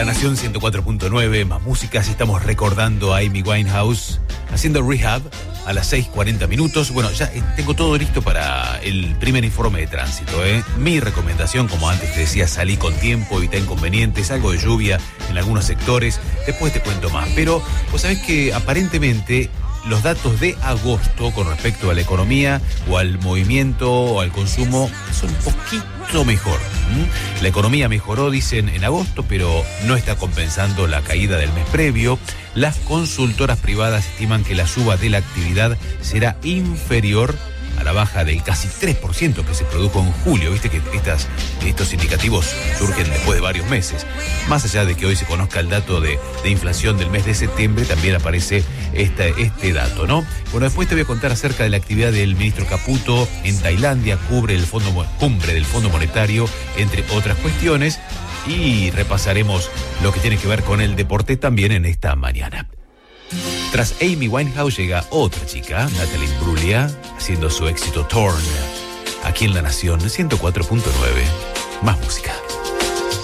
La Nación 104.9, más músicas. Estamos recordando a Amy Winehouse haciendo Rehab a las 6:40 minutos. Bueno, ya tengo todo listo para el primer informe de tránsito. Mi recomendación, como antes te decía, salí con tiempo, evita inconvenientes, algo de lluvia en algunos sectores. Después te cuento más. Pero vos sabés que aparentemente los datos de agosto con respecto a la economía o al movimiento o al consumo son un poquito mejor. La economía mejoró, dicen, en agosto, pero no está compensando la caída del mes previo. Las consultoras privadas estiman que la suba de la actividad será inferior a la baja del casi 3% que se produjo en julio. Viste que estos indicativos surgen después de varios meses. Más allá de que hoy se conozca el dato de inflación del mes de septiembre, también aparece este dato, ¿no? Bueno, después te voy a contar acerca de la actividad del ministro Caputo en Tailandia, cumbre del Fondo Monetario, entre otras cuestiones, y repasaremos lo que tiene que ver con el deporte también en esta mañana. Tras Amy Winehouse llega otra chica, Natalie Imbruglia, haciendo su éxito Torn, aquí en La Nación 104.9. Más música.